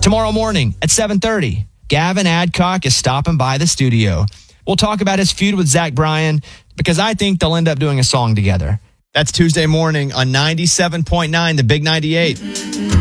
Tomorrow morning at 7:30, Gavin Adcock is stopping by the studio. We'll talk about his feud with Zach Bryan because I think they'll end up doing a song together. That's Tuesday morning on 97.9, the Big 98.